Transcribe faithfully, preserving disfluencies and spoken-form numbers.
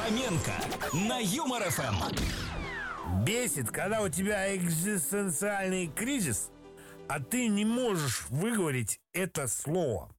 Фоменко на Юмор эф эм. Бесит, когда у тебя экзистенциальный кризис, а ты не можешь выговорить это слово.